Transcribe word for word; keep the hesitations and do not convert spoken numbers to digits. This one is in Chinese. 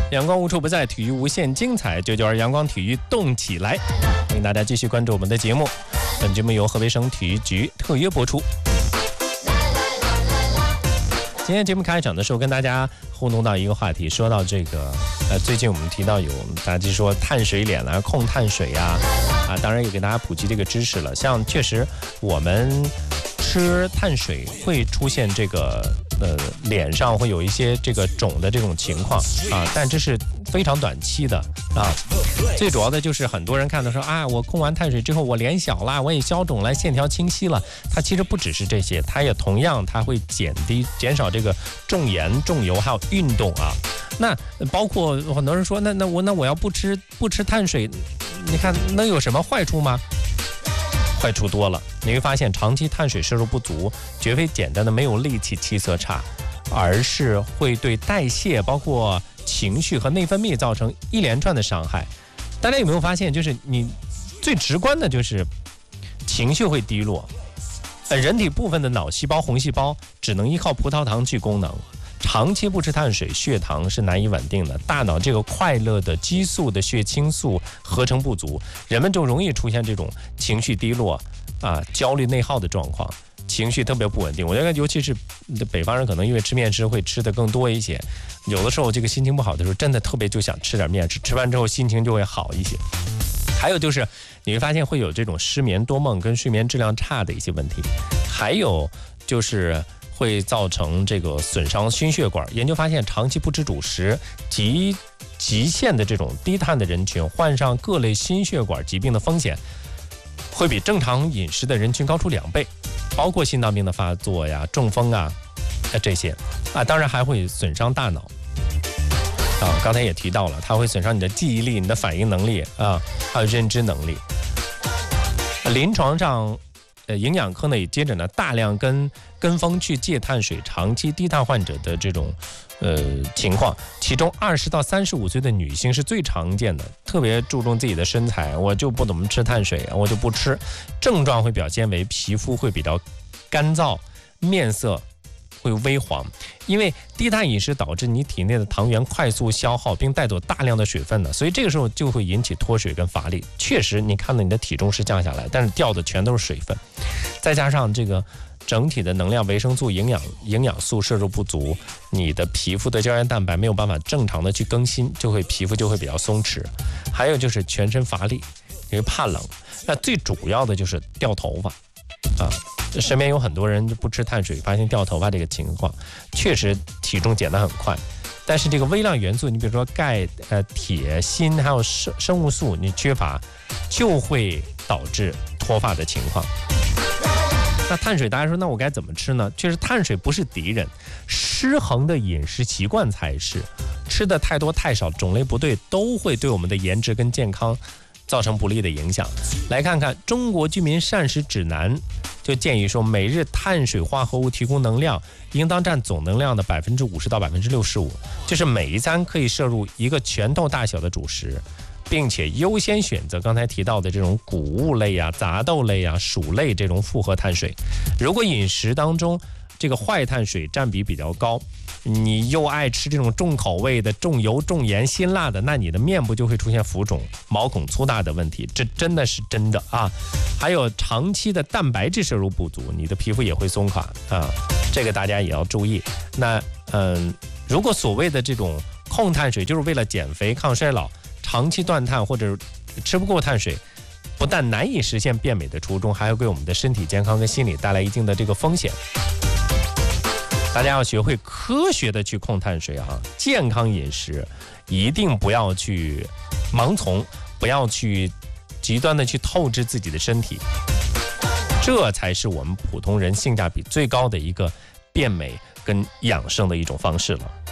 阳光无处不在，体育无限精彩。九九二阳光体育动起来，欢迎大家继续关注我们的节目。本节目由河北省体育局特约播出。今天节目开场的时候，跟大家互动到一个话题，说到这个，呃，最近我们提到有大家说碳水脸啊、控碳水啊，啊，当然也给大家普及这个知识了。像确实我们吃碳水会出现这个。呃，脸上会有一些这个肿的这种情况啊，但这是非常短期的啊。最主要的就是很多人看到说啊，我控完碳水之后，我脸小了，我也消肿了，线条清晰了。它其实不只是这些，它也同样它会减低减少这个重盐、重油，还有运动啊。那包括很多人说，那那我那我要不吃不吃碳水，你看能有什么坏处吗？坏处多了，你会发现长期碳水摄入不足，绝非简单的没有力气、气色差，而是会对代谢、包括情绪和内分泌造成一连串的伤害。大家有没有发现，就是你最直观的就是情绪会低落，呃，人体部分的脑细胞、红细胞只能依靠葡萄糖去功能。长期不吃碳水，血糖是难以稳定的，大脑这个快乐的激素的血清素合成不足，人们就容易出现这种情绪低落啊、焦虑内耗的状况，情绪特别不稳定。我觉得尤其是北方人，可能因为吃面食会吃的更多一些，有的时候这个心情不好的时候，真的特别就想吃点面食，吃完之后心情就会好一些。还有就是你会发现会有这种失眠多梦跟睡眠质量差的一些问题，还有就是会造成这个损伤心血管。研究发现，长期不吃主食、极极限的这种低碳的人群，患上各类心血管疾病的风险会比正常饮食的人群高出两倍，包括心脏病的发作呀、中风啊这些啊，当然还会损伤大脑啊。刚才也提到了，它会损伤你的记忆力、你的反应能力啊，还有认知能力。临床上。呃，营养科呢也接着呢大量跟跟风去戒碳水、长期低碳患者的这种呃情况，其中二十到三十五岁的女性是最常见的，特别注重自己的身材，我就不怎么吃碳水，我就不吃。症状会表现为皮肤会比较干燥，面色会微黄，因为低碳饮食导致你体内的糖原快速消耗，并带走大量的水分的，所以这个时候就会引起脱水跟乏力。确实，你看到你的体重是降下来，但是掉的全都是水分，再加上这个整体的能量、维生素、营养营养素摄入不足，你的皮肤的胶原蛋白没有办法正常的去更新，就会皮肤就会比较松弛。还有就是全身乏力，因为怕冷。那最主要的就是掉头发啊。身边有很多人不吃碳水，发现掉头发这个情况，确实体重减得很快。但是这个微量元素，你比如说钙、呃铁、锌，还有生生物素，你缺乏，就会导致脱发的情况。那碳水，大家说，那我该怎么吃呢？确实，碳水不是敌人，失衡的饮食习惯才是。吃的太多太少，种类不对，都会对我们的颜值跟健康造成不利的影响。来看看《中国居民膳食指南》。就建议说，每日碳水化合物提供能量应当占总能量的百分之五十到百分之六十五，就是每一餐可以摄入一个拳头大小的主食，并且优先选择刚才提到的这种谷物类啊、杂豆类啊、薯类这种复合碳水。如果饮食当中这个坏碳水占比比较高，你又爱吃这种重口味的、重油、重盐、辛辣的，那你的面部就会出现浮肿、毛孔粗大的问题，这真的是真的啊！还有长期的蛋白质摄入不足，你的皮肤也会松垮啊，这个大家也要注意。那嗯，如果所谓的这种控碳水就是为了减肥、抗衰老，长期断碳或者吃不够碳水，不但难以实现变美的初衷，还会给我们的身体健康跟心理带来一定的这个风险。大家要学会科学的去控碳水啊，健康饮食一定不要去盲从，不要去极端的去透支自己的身体，这才是我们普通人性价比最高的一个变美跟养生的一种方式了。